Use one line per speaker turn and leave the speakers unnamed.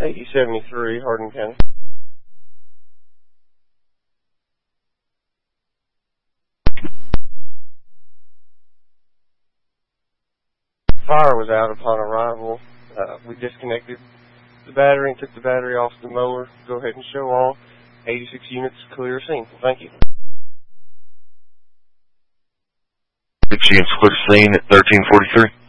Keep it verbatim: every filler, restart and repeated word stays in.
eighty seventy-three, Hardin County. Fire was out upon arrival. Uh, we disconnected the battery and took the battery off the mower. Go ahead and show all. eighty-six units clear scene. Thank you.
six units clear scene at thirteen forty-three.